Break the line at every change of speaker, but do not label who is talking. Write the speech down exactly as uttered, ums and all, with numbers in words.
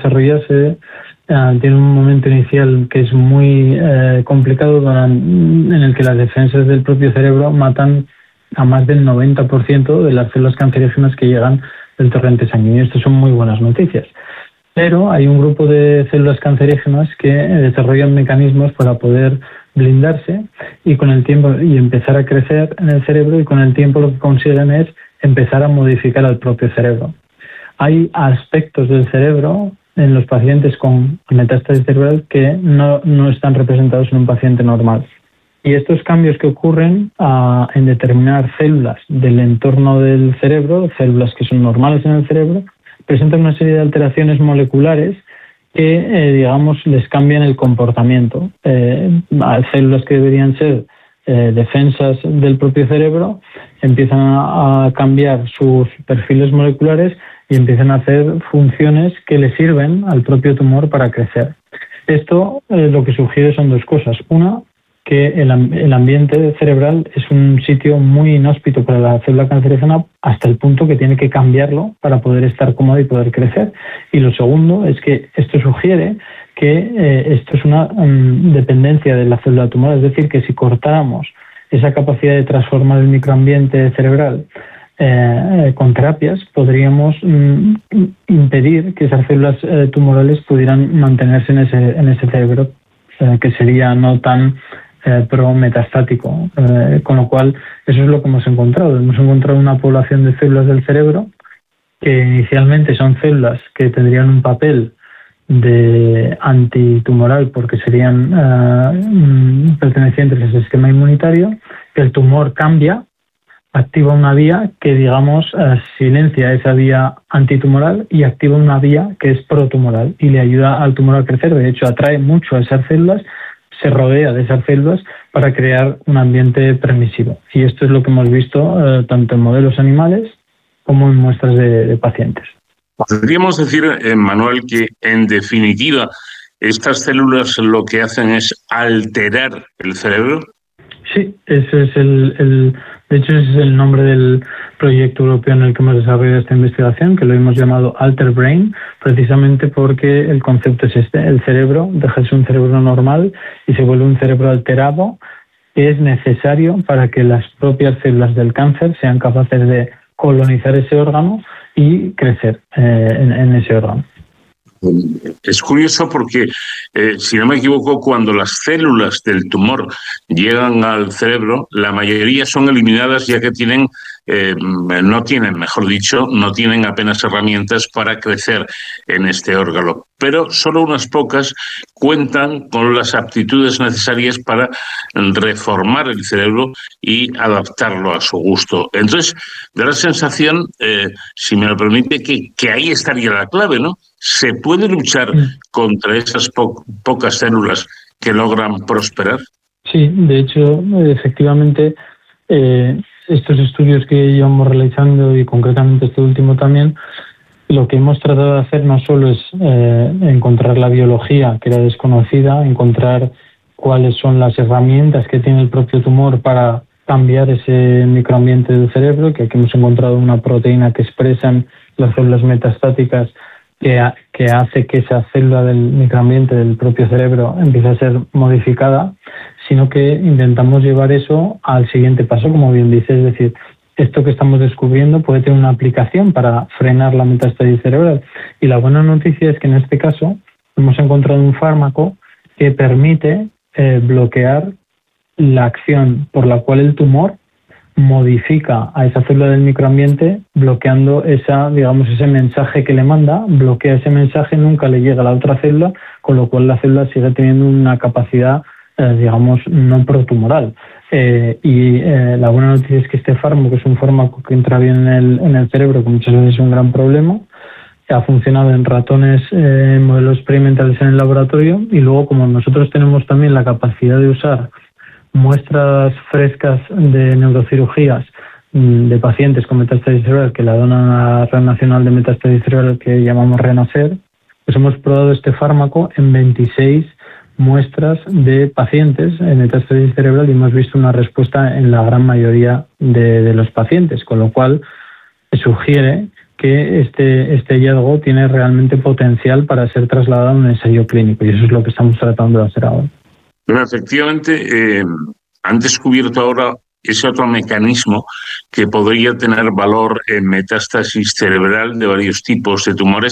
desarrollarse. Uh, tiene un momento inicial que es muy uh, complicado, en el que las defensas del propio cerebro matan a más del noventa por ciento de las células cancerígenas que llegan del torrente sanguíneo. Estas son muy buenas noticias. Pero hay un grupo de células cancerígenas que desarrollan mecanismos para poder blindarse y con el tiempo y empezar a crecer en el cerebro, y con el tiempo lo que consiguen es empezar a modificar al propio cerebro. Hay aspectos del cerebro en los pacientes con metástasis cerebral que no, no están representados en un paciente normal. Y estos cambios que ocurren uh, en determinadas células del entorno del cerebro, células que son normales en el cerebro, presentan una serie de alteraciones moleculares que, eh, digamos, les cambian el comportamiento. Eh, células que deberían ser eh, defensas del propio cerebro empiezan a, a cambiar sus perfiles moleculares y empiezan a hacer funciones que le sirven al propio tumor para crecer. Esto eh, lo que sugiere son dos cosas. Una, que el, el ambiente cerebral es un sitio muy inhóspito para la célula cancerígena, hasta el punto que tiene que cambiarlo para poder estar cómoda y poder crecer. Y lo segundo es que esto sugiere que eh, esto es una um, dependencia de la célula tumoral, es decir, que si cortáramos esa capacidad de transformar el microambiente cerebral Eh, con terapias, podríamos mm, impedir que esas células eh, tumorales pudieran mantenerse en ese, en ese cerebro, eh, que sería no tan eh, pro-metastático. Eh, con lo cual, eso es lo que hemos encontrado. Hemos encontrado una población de células del cerebro que inicialmente son células que tendrían un papel de antitumoral porque serían eh, pertenecientes al sistema inmunitario, que el tumor cambia, activa una vía que, digamos, uh, silencia esa vía antitumoral y activa una vía que es protumoral y le ayuda al tumor a crecer. De hecho, atrae mucho a esas células, se rodea de esas células para crear un ambiente permisivo. Y esto es lo que hemos visto uh, tanto en modelos animales como en muestras de, de pacientes.
Podríamos decir, eh, Manuel, que en definitiva estas células lo que hacen es alterar el cerebro.
Sí, ese es el, el, de hecho ese es el nombre del proyecto europeo en el que hemos desarrollado esta investigación, que lo hemos llamado Alter Brain, precisamente porque el concepto es este: el cerebro deja de ser un cerebro normal y se vuelve un cerebro alterado, que es necesario para que las propias células del cáncer sean capaces de colonizar ese órgano y crecer eh, en, en ese órgano.
Es curioso porque, eh, si no me equivoco, cuando las células del tumor llegan al cerebro, la mayoría son eliminadas ya que tienen, eh, no tienen, mejor dicho, no tienen apenas herramientas para crecer en este órgano. Pero solo unas pocas cuentan con las aptitudes necesarias para reformar el cerebro y adaptarlo a su gusto. Entonces, da la sensación, eh, si me lo permite, que, que ahí estaría la clave, ¿no? ¿Se puede luchar contra esas po- pocas células que logran prosperar?
Sí, de hecho, efectivamente, eh, estos estudios que llevamos realizando, y concretamente este último también, lo que hemos tratado de hacer no solo es eh, encontrar la biología, que era desconocida, encontrar cuáles son las herramientas que tiene el propio tumor para cambiar ese microambiente del cerebro, que aquí hemos encontrado una proteína que expresan las células metastáticas que, ha, que hace que esa célula del microambiente del propio cerebro empiece a ser modificada, sino que intentamos llevar eso al siguiente paso, como bien dices, es decir, esto que estamos descubriendo puede tener una aplicación para frenar la metástasis cerebral. Y la buena noticia es que en este caso hemos encontrado un fármaco que permite eh, bloquear la acción por la cual el tumor modifica a esa célula del microambiente, bloqueando esa, digamos, ese mensaje que le manda, bloquea ese mensaje, nunca le llega a la otra célula, con lo cual la célula sigue teniendo una capacidad, eh, digamos, no protumoral. Eh, y eh, la buena noticia es que este fármaco es un fármaco que entra bien en el, en el cerebro, que muchas veces es un gran problema. Ha funcionado en ratones, eh, modelos experimentales en el laboratorio, y luego, como nosotros tenemos también la capacidad de usar muestras frescas de neurocirugías de pacientes con metástasis cerebral que la donan a la Red Nacional de Metástasis Cerebral, que llamamos RENACER, pues hemos probado este fármaco en veintiséis muestras de pacientes en metástasis cerebral y hemos visto una respuesta en la gran mayoría de, de los pacientes, con lo cual se sugiere que este, este hallazgo tiene realmente potencial para ser trasladado a un ensayo clínico, y eso es lo que estamos tratando de hacer ahora.
Pero efectivamente, eh, han descubierto ahora ese otro mecanismo que podría tener valor en metástasis cerebral de varios tipos de tumores